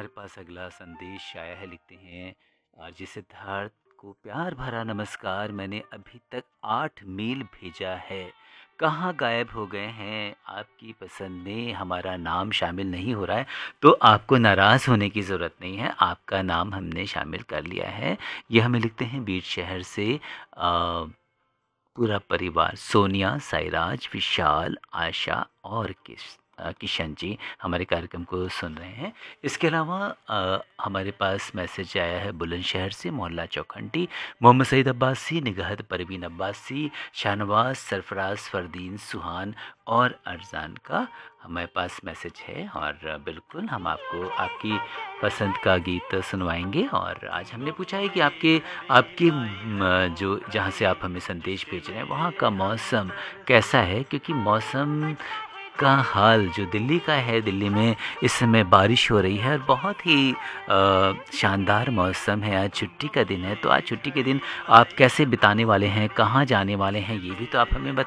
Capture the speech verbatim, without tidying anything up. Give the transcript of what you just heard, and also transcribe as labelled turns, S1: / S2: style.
S1: हमारे पास अगला संदेश आया है, लिखते हैं आरजे सिद्धार्थ को प्यार भरा नमस्कार। मैंने अभी तक आठ मेल भेजा है, कहाँ गायब हो गए हैं? आपकी पसंद में हमारा नाम शामिल नहीं हो रहा है तो आपको नाराज़ होने की ज़रूरत नहीं है, आपका नाम हमने शामिल कर लिया है। ये हमें लिखते हैं बीच शहर से आ, पूरा परिवार, सोनिया, साइराज, विशाल, आशा और किश अ, किशन जी हमारे कार्यक्रम को सुन रहे हैं। इसके अलावा अ, हमारे पास मैसेज आया है बुलंदशहर से, मोहल्ला चौखंडी, मोहम्मद सईद अब्बासी, निगहत परवीन अब्बासी, शाहनवाज, सरफराज, फरदीन, सुहान और अरजान का हमारे पास मैसेज है। और बिल्कुल हम आपको आपकी पसंद का गीत सुनवाएंगे। और आज हमने पूछा है कि आपके आपकी म, जो जहाँ से आप हमें संदेश भेज रहे हैं वहाँ का मौसम कैसा है, क्योंकि मौसम का हाल जो दिल्ली का है, दिल्ली में इस समय बारिश हो रही है और बहुत ही अ, शानदार मौसम है। आज छुट्टी का दिन है, तो आज छुट्टी के दिन आप कैसे बिताने वाले हैं, कहाँ जाने वाले हैं, ये भी तो आप हमें